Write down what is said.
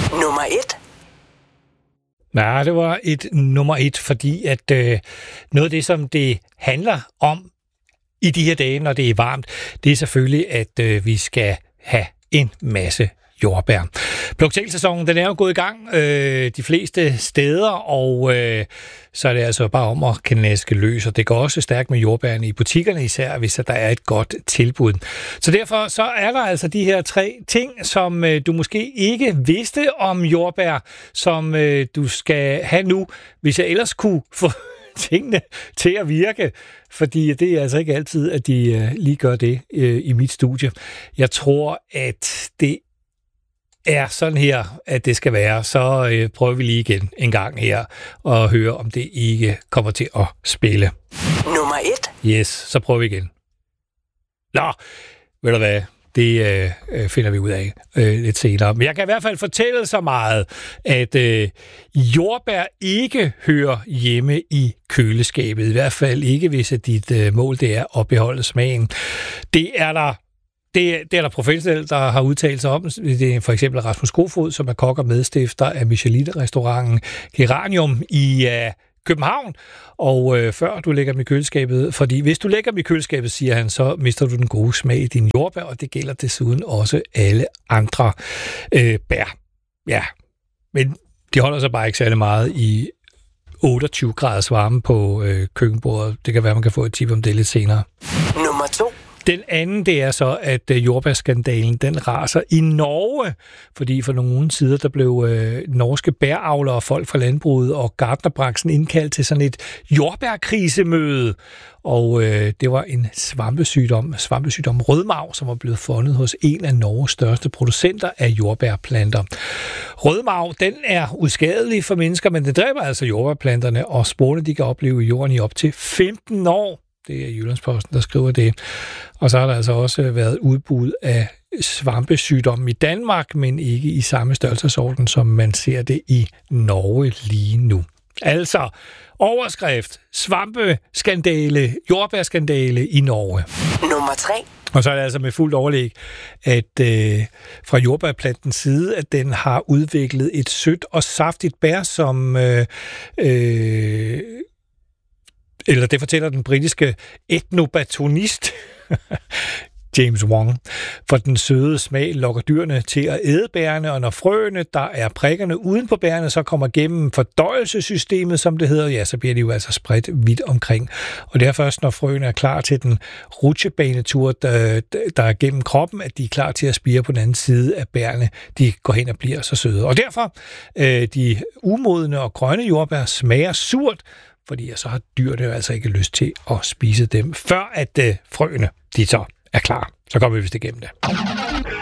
Nummer 1. Ja, det var et nummer 1, fordi at noget af det, som det handler om i de her dage, når det er varmt, det er selvfølgelig, at vi skal have en masse jordbær. Plukselssæsonen, den er jo gået i gang de fleste steder, og så er det altså bare om at knaske løs, og det går også stærkt med jordbærne i butikkerne, især hvis der er et godt tilbud. Så derfor så er der altså de her 3 ting, som du måske ikke vidste om jordbær, som du skal have nu, hvis jeg ellers kunne få tingene til at virke, fordi det er altså ikke altid, at de lige gør det i mit studie. Jeg tror, at det er sådan her, at det skal være, så prøver vi lige igen en gang her og høre, om det ikke kommer til at spille. Nummer 1. Yes, så prøver vi igen. Nå, ved du hvad? Det finder vi ud af lidt senere. Men jeg kan i hvert fald fortælle så meget, at jordbær ikke hører hjemme i køleskabet. I hvert fald ikke, hvis dit mål det er at beholde smagen. Det er der professionelle, der har udtalt sig om. Det er for eksempel Rasmus Kofod, som er kok og medstifter af Michelin-restauranten Geranium i København. Og før du lægger dem i køleskabet, fordi hvis du lægger dem i køleskabet, siger han, så mister du den gode smag i din jordbær, og det gælder desuden også alle andre bær. Ja, men de holder sig bare ikke særlig meget i 28 graders varme på køkkenbordet. Det kan være, man kan få et tip om det lidt senere. Nummer 2. Den anden, det er så, at jordbærskandalen, den raser i Norge, fordi for nogle sider, der blev norske bæravlere og folk fra landbruget og gartnerbranchen indkaldt til sådan et jordbærkrisemøde. Og det var en svampesygdom rødmarv, som var blevet fundet hos en af Norges største producenter af jordbærplanter. Rødmarv, den er uskadelig for mennesker, men den dræber altså jordbærplanterne, og sporene, de kan opleve i jorden i op til 15 år. Det er Jyllandsposten, der skriver det. Og så har der altså også været udbud af svampesygdom i Danmark, men ikke i samme størrelsesorden, som man ser det i Norge lige nu. Altså, overskrift, svampeskandale, jordbærskandale i Norge. Nummer 3. Og så er det altså med fuldt overlæg, at fra jordbærplantens side, at den har udviklet et sødt og saftigt bær, som eller det fortæller den britiske etnobotanist James Wong. For den søde smag lokker dyrene til at æde bærene, og når frøene, der er prikkerne uden på bærene, så kommer gennem fordøjelsessystemet, som det hedder, ja, så bliver de jo altså spredt vidt omkring. Og det er først, når frøene er klar til den rutsjebanetur, der er gennem kroppen, at de er klar til at spire på den anden side af bærene. De går hen og bliver så søde. Og derfor, de umodne og grønne jordbær smager surt, fordi så har dyrene jo altså ikke lyst til at spise dem, før at frøene, de så er klar. Så kommer vi vist igennem det.